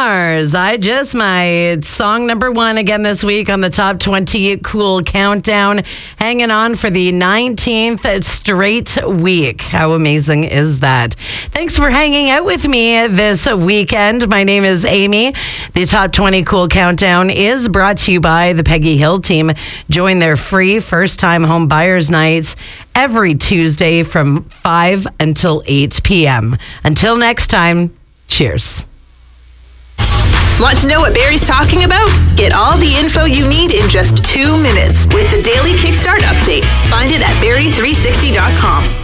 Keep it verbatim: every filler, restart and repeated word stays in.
Mars. I Just Might. Song number one again this week on the Top twenty Cool Countdown. Hanging on for the nineteenth straight week. How amazing is that? Thanks for hanging out with me this weekend. My name is Amy. The Top twenty Cool Countdown is brought to you by the Peggy Hill team. Join their free first-time home buyers nights every Tuesday from five until eight p.m. Until next time, cheers. Want to know what Barry's talking about? Get all the info you need in just two minutes with the Daily Kickstart Update. Find it at barry three sixty dot com.